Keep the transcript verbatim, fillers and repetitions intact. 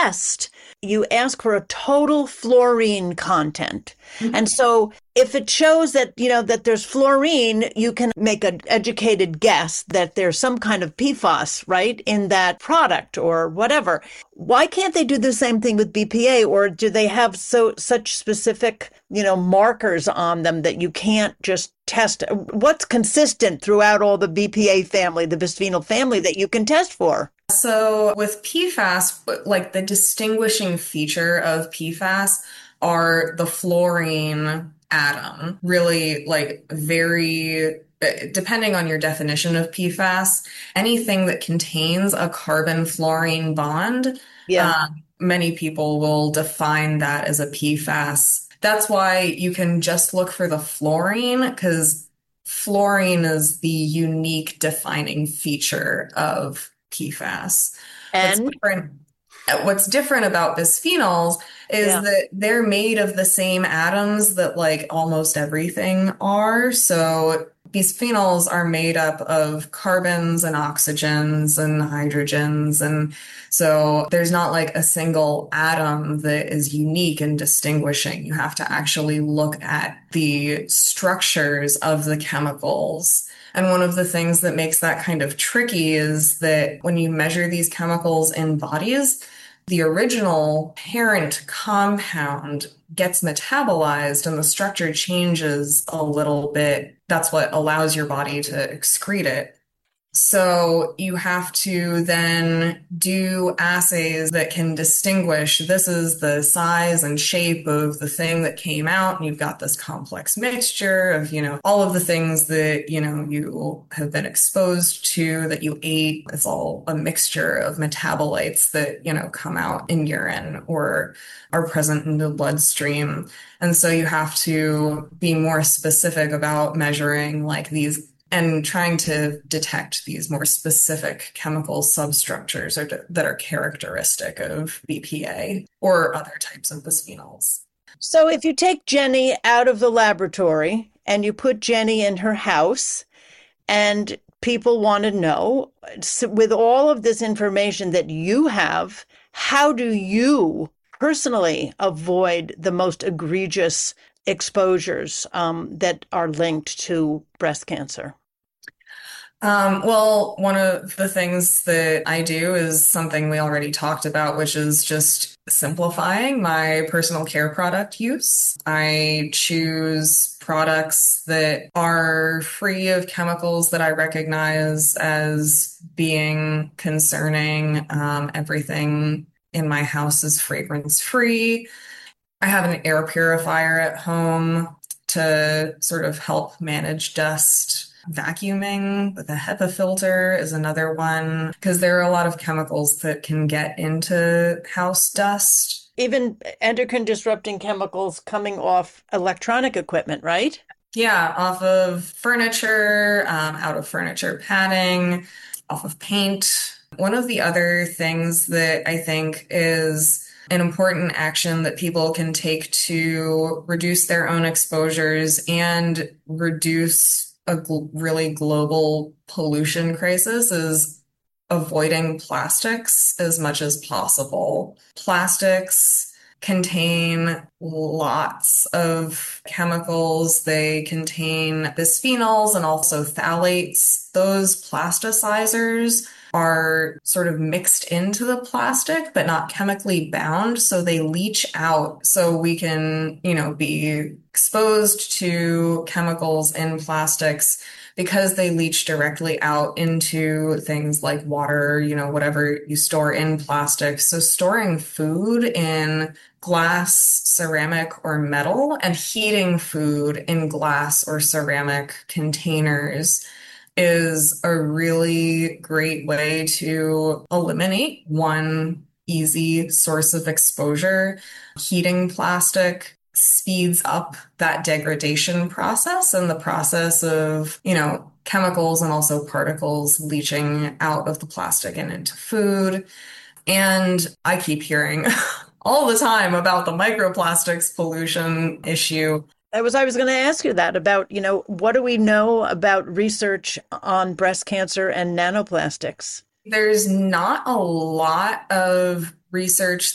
test, you ask for a total fluorine content. And so if it shows that, you know, that there's fluorine, you can make an educated guess that there's some kind of P FAS, right, in that product or whatever. Why can't they do the same thing with B P A, or do they have so such specific, you know, markers on them that you can't just test? What's consistent throughout all the B P A family, the bisphenol family, that you can test for? So with P FAS, like the distinguishing feature of P FAS are the fluorine atom. Really, like very, depending on your definition of P FAS, anything that contains a carbon fluorine bond, Yeah. uh, many people will define that as a P FAS. That's why you can just look for the fluorine, because fluorine is the unique defining feature of P FAS. What's And different, what's different about bisphenols is yeah. that they're made of the same atoms that like almost everything are. So bisphenols are made up of carbons and oxygens and hydrogens. And so there's not like a single atom that is unique and distinguishing. You have to actually look at the structures of the chemicals. And one of the things that makes that kind of tricky is that when you measure these chemicals in bodies, the original parent compound gets metabolized and the structure changes a little bit. That's what allows your body to excrete it. So you have to then do assays that can distinguish this is the size and shape of the thing that came out, and you've got this complex mixture of, you know, all of the things that, you know, you have been exposed to, that you ate. It's all a mixture of metabolites that, you know, come out in urine or are present in the bloodstream. And so you have to be more specific about measuring like these and trying to detect these more specific chemical substructures or that are characteristic of B P A or other types of bisphenols. So if you take Jenny out of the laboratory and you put Jenny in her house, and people want to know, so with all of this information that you have, how do you personally avoid the most egregious exposures um, that are linked to breast cancer? Um, well, one of the things that I do is something we already talked about, which is just simplifying my personal care product use. I choose products that are free of chemicals that I recognize as being concerning. Um, everything in my house is fragrance free. I have an air purifier at home to sort of help manage dust. Vacuuming with a HEPA filter is another one, because there are a lot of chemicals that can get into house dust. Even endocrine disrupting chemicals coming off electronic equipment, right? Yeah, off of furniture, um, out of furniture padding, off of paint. One of the other things that I think is an important action that people can take to reduce their own exposures and reduce a gl- really global pollution crisis is avoiding plastics as much as possible. Plastics contain lots of chemicals. They contain bisphenols and also phthalates. Those plasticizers are sort of mixed into the plastic, but not chemically bound. So they leach out. So we can, you know, be exposed to chemicals in plastics because they leach directly out into things like water, you know, whatever you store in plastic. So storing food in glass, ceramic, or metal, and heating food in glass or ceramic containers is a really great way to eliminate one easy source of exposure. Heating plastic speeds up that degradation process and the process of, you know, chemicals and also particles leaching out of the plastic and into food. And I keep hearing all the time about the microplastics pollution issue. I was I was going to ask you that about, you know, what do we know about research on breast cancer and nanoplastics? There's not a lot of research